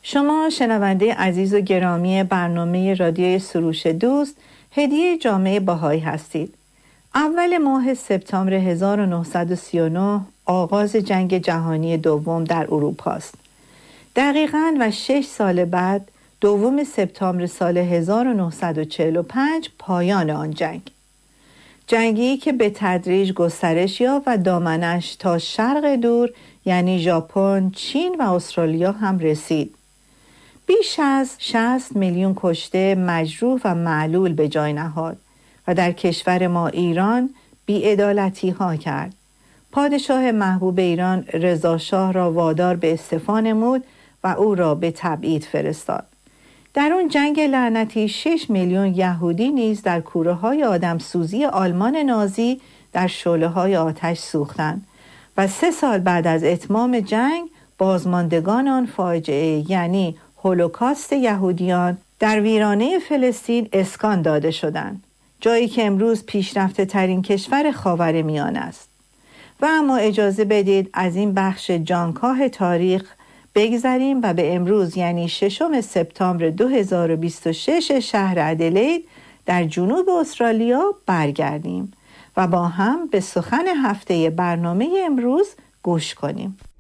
شما شنونده عزیز و گرامی برنامه رادیوی سروش دوست هدیه جامعه بهایی هستید. اول ماه سپتامبر 1939 آغاز جنگ جهانی دوم در اروپا است. دقیقاً و 6 سال بعد دوم سپتامبر سال 1945 پایان آن جنگی که به تدریج گسترش یافت و دامنش تا شرق دور یعنی ژاپن، چین و استرالیا هم رسید. بیش از 60 میلیون کشته، مجروح و معلول به جای نهاد و در کشور ما ایران بی‌عدالتی ها کرد. پادشاه محبوب ایران رضا شاه را وادار به استعفا نمود و او را به تبعید فرستاد. در اون جنگ لعنتی 6 میلیون یهودی نیز در کوره‌های آدمسوزی آلمان نازی در شعله‌های آتش سوختند و 3 سال بعد از اتمام جنگ بازماندگان آن فاجعه یعنی هولوکاست یهودیان در ویرانه فلسطین اسکان داده شدند، جایی که امروز پیشرفته ترین کشور خاورمیانه است. و اما اجازه بدید از این بخش جانکاه تاریخ بگذریم و به امروز یعنی 6 سپتامبر 2026 شهر ادلید در جنوب استرالیا برگردیم و با هم به سخن هفته برنامه امروز گوش کنیم.